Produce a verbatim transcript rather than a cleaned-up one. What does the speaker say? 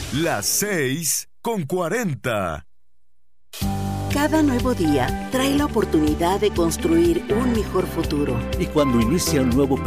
Las seis con cuarenta. Cada nuevo día trae la oportunidad de construir un mejor futuro. Y cuando inicia un nuevo